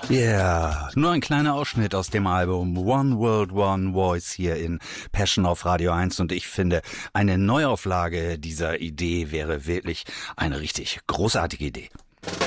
Yeah, nur ein kleiner Ausschnitt aus dem Album One World, One Voice hier in Passion auf Radio 1 und ich finde, eine Neuauflage dieser Idee wäre wirklich eine richtig großartige Idee.